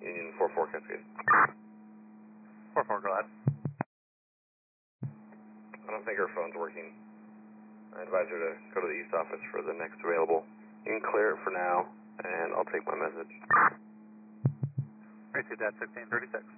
Union 44 Cascade. 44, go ahead. I don't think her phone's working. I advise her to go to the east office for the next available. You can clear it for now, and I'll take my message. Received at 1636.